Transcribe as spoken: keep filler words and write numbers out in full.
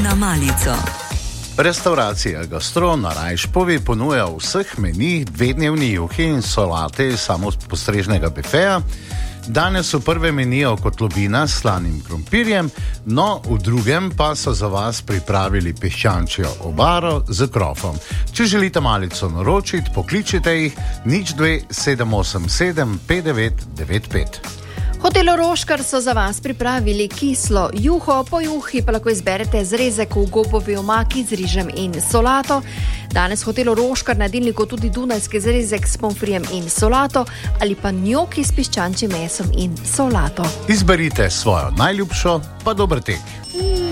na malico. Restauracija Gastro na Rajšpovi ponuja v vseh menijih dvednevni juhi in solate iz samopostrežnega bifeja. Danes so prve menijo kotlobina s slanim krompirjem, no v drugem pa so za vas pripravili piščančjo obaro z krofom. Če želite malico naročiti, pokličite jih nič dve sedem osem sedem pet devet devet pet. Hotel Roškar so za vas pripravili kislo juho, po juhi pa lahko izberete zrezek v gobovi omaki z rižem in solato. Danes v hotelu Roškar na jedilniku tudi dunajski zrezek s pomfrijem in solato ali pa njoki s piščančjim mesom in solato. Izberite svojo najljubšo, pa dober tek.